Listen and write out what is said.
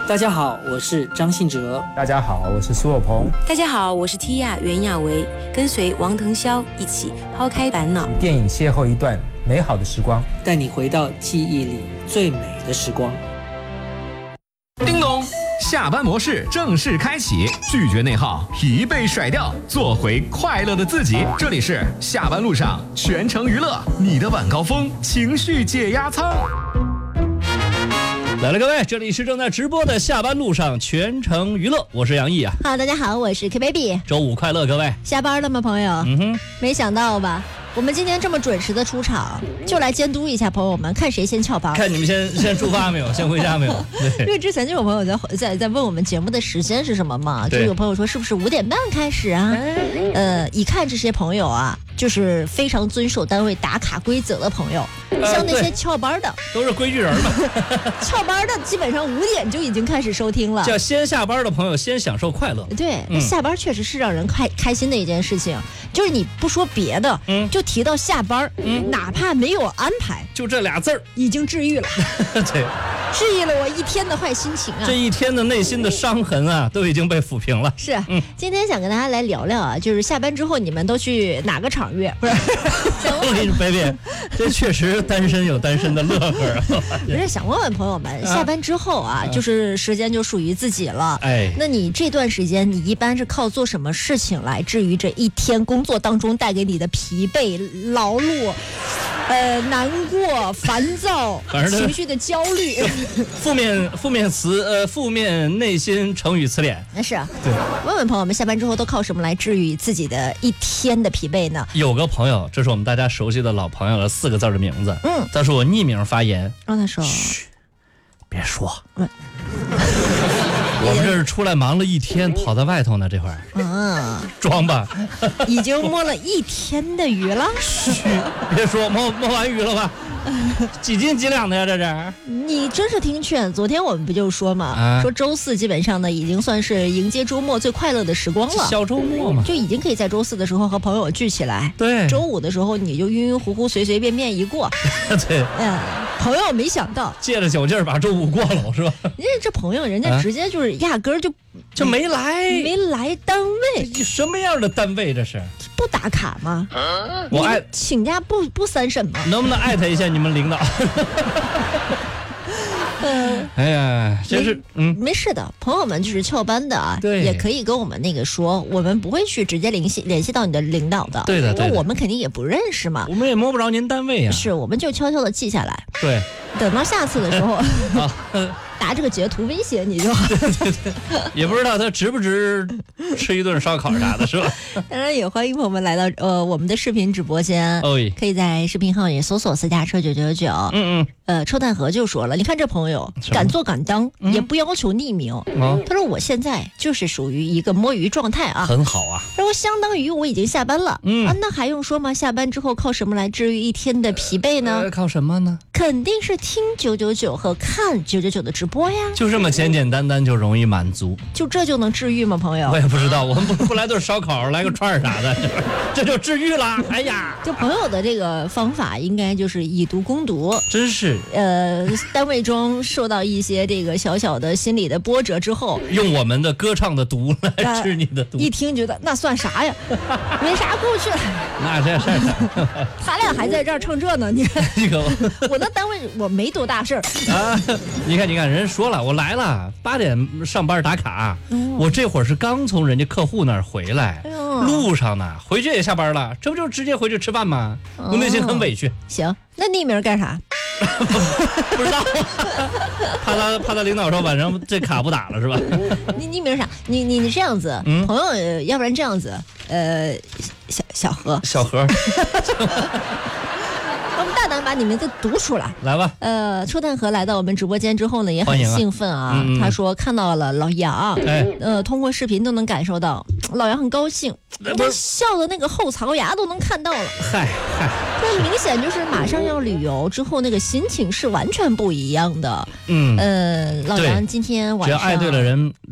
大家好，我是张信哲。 大家好，我是苏有朋。 大家好，我是 Tia 袁娅维，跟随王腾霄一起抛开烦恼， 电影邂逅一段美好的时光， 带你回到记忆里最美的时光。 叮咚，下班模式正式开启，拒绝内耗，疲惫甩掉，做回快乐的自己。这里是下班路上全程娱乐，你的晚高峰情绪解压舱。 来了，各位，这里是正在直播的下班路上全程娱乐，我是杨毅啊。 好，大家好，我是 K Baby。 周五快乐，各位。 下班了吗，朋友？没想到吧？我们今天这么准时的出场，就来监督一下朋友们，看谁先翘班。 看你们先出发没有？先回家没有？ 因为之前就有朋友在问我们节目的时间是什么嘛，就有朋友说是不是5点半开始啊？一看这些朋友啊，就是非常遵守单位打卡规则的朋友，像那些翘班的， 都是规矩人嘛。 翘班的基本上5点就已经开始收听了。 叫先下班的朋友先享受快乐。 对，下班确实是让人开心的一件事情，就是你不说别的，就提到下班，哪怕没有安排， 就这俩字儿已经治愈了。 对， 治愈了我一天的坏心情啊！ 这一天的内心的伤痕啊，都已经被抚平了。 是，今天想跟大家来聊聊啊，就是下班之后你们都去哪个场域？不是， 我跟你说，baby，这确实单身有单身的乐呵啊。 不是，想问问朋友们，下班之后啊，就是时间就属于自己了。 哎， 那你这段时间，你一般是靠做什么事情来治愈这一天工作当中带给你的疲惫、劳碌？难过、烦躁、情绪的焦虑， 负面词，负面内心成语词典。 那是啊， 对。 问问朋友们，下班之后都靠什么来治愈自己的一天的疲惫呢？ 有个朋友，这是我们大家熟悉的老朋友了，4个字的名字。他说我匿名发言， 让他说， 嘘，别说。我们这是出来忙了一天，跑到外头呢，这会儿。装吧。 已经摸了一天的鱼了。 嘘，别说，摸完鱼了吧？几斤几两的呀？这是。 你真是听劝。昨天我们不就说嘛，说周4基本上呢，已经算是迎接周末最快乐的时光了。 小周末嘛， 就已经可以在周4的时候和朋友聚起来。 对。 周5的时候你就晕晕乎乎、随随便便一过。 对。 朋友没想到借着酒劲儿把周5过了，是吧？ 这朋友人家直接就是压根儿就没来单位。 什么样的单位这是？ 不打卡吗？ 我请假不3审吗？ 能不能艾特一下你们领导？哎呀，真是没事的，朋友们就是翘班的啊， 对， 也可以跟我们那个说，我们不会去直接联系到你的领导的， 对的， 因为我们肯定也不认识嘛， 我们也摸不着您单位呀， 是，我们就悄悄的记下来， 对， 等到下次的时候，打这个截图威胁你就好。 对，也不知道他值不值吃一顿烧烤啥的，是吧？ 当然也欢迎朋友们来到我们的视频直播间，可以在视频号也搜索私家车999。臭蛋盒就说了，你看这朋友敢做敢当，也不要求匿名。他说我现在就是属于一个摸鱼状态啊， 很好啊。 然后相当于我已经下班了，那还用说吗？下班之后靠什么来治愈一天的疲惫呢？ 靠什么呢？ 肯定是听999和看999的直播呀。 就这么简简单单就容易满足， 就这就能治愈吗，朋友？ 我也不知道，我们不来顿烧烤，来个串儿啥的，这就治愈了。哎呀， 就朋友的这个方法应该就是以毒攻毒， 真是。 单位中受到一些这个小小的心理的波折之后， 用我们的歌唱的毒来治你的毒。 一听觉得那算啥呀？没啥过去了。 那这事儿， 他俩还在这儿唱这呢，你看。我那单位我没多大事儿啊。你看，人说了，我来了，8点上班打卡，我这会儿是刚从人家客户那儿回来，路上呢，回去也下班了，这不就直接回去吃饭吗？我内心很委屈。 行，那匿名干啥？ 不知道，怕他领导说，反正这卡不打了是吧？ 你名啥？你这样子，朋友，要不然这样子，小何，我们大胆把你名字读出来， 来吧。 臭蛋盒来到我们直播间之后呢，也很兴奋啊。他说看到了老杨，通过视频都能感受到老杨很高兴，他笑的那个后槽牙都能看到了。 嗨， 这明显就是马上要旅游之后那个心情是完全不一样的。老杨今天晚上只要爱对了人，